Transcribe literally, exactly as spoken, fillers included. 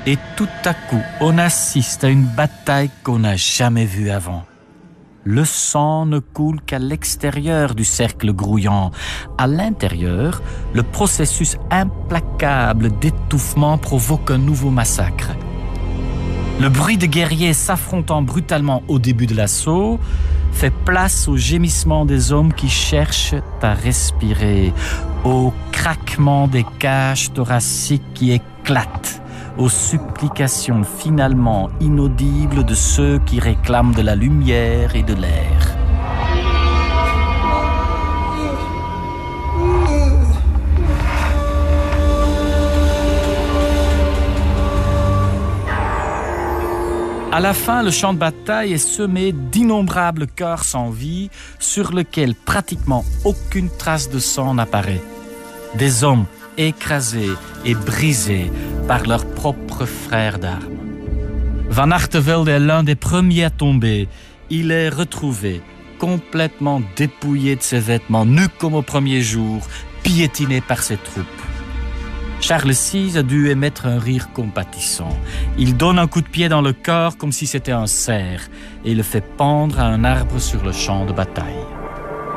Et tout à coup, on assiste à une bataille qu'on n'a jamais vue avant. Le sang ne coule qu'à l'extérieur du cercle grouillant. À l'intérieur, le processus implacable d'étouffement provoque un nouveau massacre. Le bruit de guerriers s'affrontant brutalement au début de l'assaut fait place au gémissement des hommes qui cherchent à respirer, au craquement des cages thoraciques qui éclatent, aux supplications finalement inaudibles de ceux qui réclament de la lumière et de l'air. À la fin, le champ de bataille est semé d'innombrables corps sans vie sur lesquels pratiquement aucune trace de sang n'apparaît. Des hommes écrasés et brisés par leurs propres frères d'armes. Van Artevelde est l'un des premiers à tomber. Il est retrouvé, complètement dépouillé de ses vêtements, nu comme au premier jour, piétiné par ses troupes. Charles six a dû émettre un rire compatissant. Il donne un coup de pied dans le corps comme si c'était un cerf et le fait pendre à un arbre sur le champ de bataille.